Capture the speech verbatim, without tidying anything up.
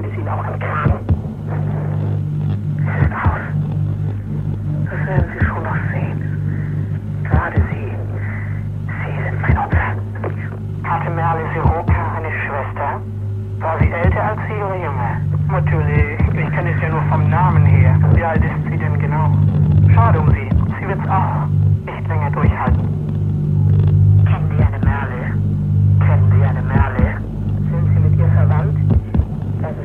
geht es Ihnen auch am Kragen. Es ist aus. Das werden Sie schon noch sehen. Gerade Sie. Sie sind mein Opfer. Hatte Merle Siroka eine Schwester? War sie älter als Sie oder jünger? Natürlich, ich kenne es ja nur vom Namen her. Wie alt ist sie denn genau?